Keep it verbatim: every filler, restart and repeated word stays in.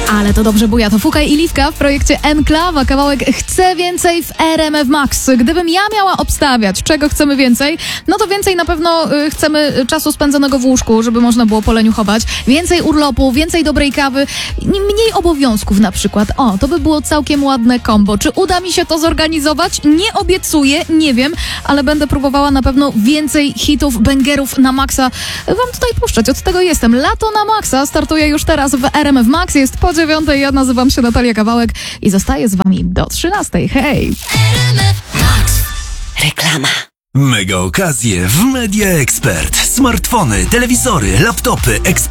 Ale to dobrze buja, to Fukaj i Liwka w projekcie Enklawa, kawałek Chcę więcej w R M F Max. Gdybym ja miała obstawiać, czego chcemy więcej, no to więcej na pewno y, chcemy czasu spędzonego w łóżku, żeby można było poleniuchować, więcej urlopu, więcej dobrej kawy, mniej obowiązków na przykład. O, to by było całkiem ładne kombo. Czy uda mi się to zorganizować? Nie obiecuję, nie wiem, ale będę próbowała na pewno więcej hitów, bangerów na maksa wam tutaj puszczać. Od tego jestem. Lato na maksa startuje już teraz w R M F Max. Jest po dziewiątej. Ja nazywam się Natalia Kawałek i zostaję z wami do trzynastej. Hej! Max. Reklama. Mega okazje w Media Expert. Smartfony, telewizory, laptopy, ekspert.